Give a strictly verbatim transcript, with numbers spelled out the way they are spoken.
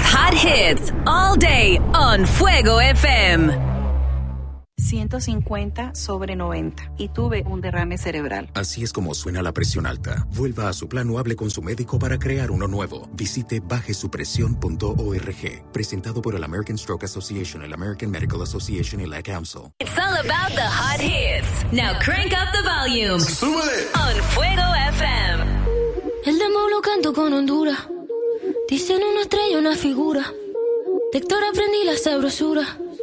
hot hits all day on Fuego F M. ciento cincuenta sobre noventa y tuve un derrame cerebral. Así es como suena la presión alta. Vuelva a su plan o hable con su médico para crear uno nuevo. Visite baje su presión punto org. Presentado por el American Stroke Association, el American Medical Association y la Council. It's all about the hot hits. Now crank up the volume. ¡Súbele! On Fuego F M. El dembow lo canto con Honduras. Dicen una estrella, una figura. De Héctor aprendí la sabrosura.